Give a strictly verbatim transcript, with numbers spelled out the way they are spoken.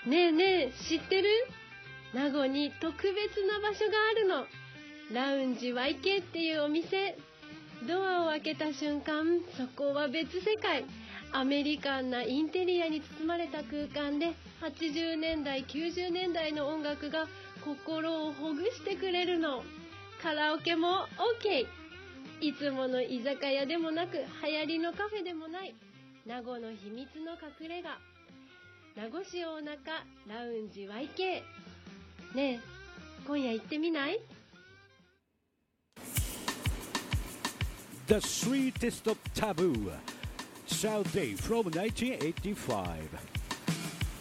ねえねえ、知ってる？名護に特別な場所があるの。ラウンジ ワイケー っていうお店。ドアを開けた瞬間、そこは別世界。アメリカンなインテリアに包まれた空間で、はちじゅうねんだい、きゅうじゅうねんだいの音楽が心をほぐしてくれるの。カラオケも OK。いつもの居酒屋でもなく、流行りのカフェでもない。名護の秘密の隠れ家。名護市大中ラウンジ ワイケー。ねえ、今夜行ってみない？ The Sweetest of Taboo, South Day from nineteen eighty-five.